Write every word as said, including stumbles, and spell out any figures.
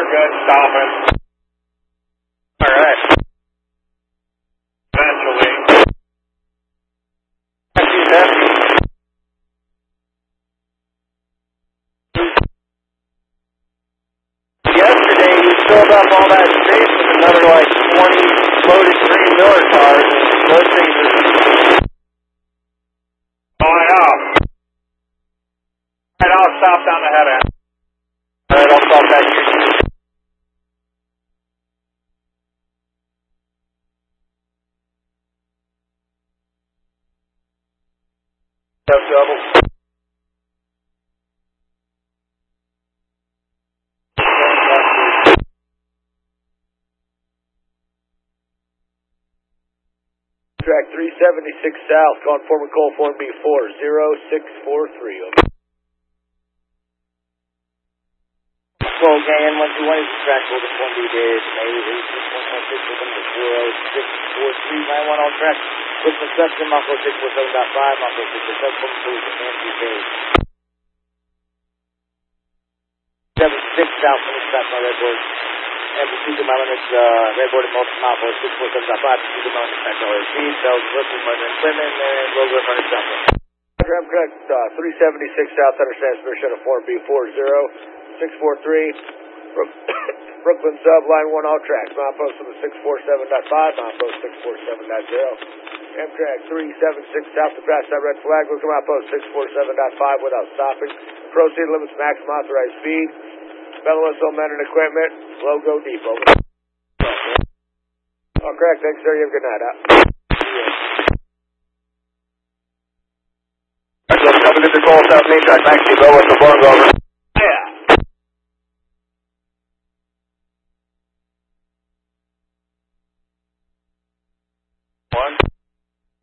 good, stopping. Alright. Eventually. He's empty. Yesterday you filled up all that space with another like twenty loaded green Miller cars. Those things are... Going off. Alright, I'll stop down the head end. Alright, I'll stop back here. Have trouble. Track three seventy-six south, calling forward coal form B four zero six four three. Over. Control gang one two one is track over form B days, May eight six one one six with number four oh six four three nine one on track. With construction, Mako six four seven point five, Mako six four seven point two, and two days. seven six south, finish back my redboard. And proceed to my limits, uh, redboard and multiple Mako six four seven point five, proceed to my limits, back to our speed, bells, working, mother and women, and road with hundred south. I'm correct, uh, three seventy-six south, understand transmission of form B four zero six four three, Brooklyn sub, line one, all tracks, milepost from the six four seven point five, milepost six four seven point zero. Amtrak three seventy-six south to crash that red flag, look at milepost six four seven point five without stopping. Proceed limits maximum authorized speed. Belarus men and equipment, logo depot. Oh, correct, thanks sir, you have a good night out. Coming to the call south main track, back to you, go with the bar over.